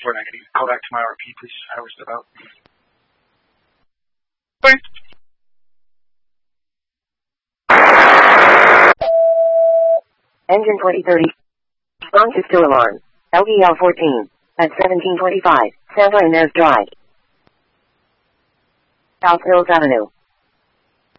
report. I can call back to my RP, please. I was about. Thanks. Engine 2030. Response is to alarm. LVL 14. At 1725. Santa Ynez Drive. South Hills Avenue.